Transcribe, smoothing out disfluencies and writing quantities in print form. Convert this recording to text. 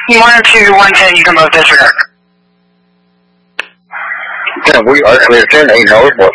102 110, you can both disregard. Yeah, we are clear 10, 8 knows what.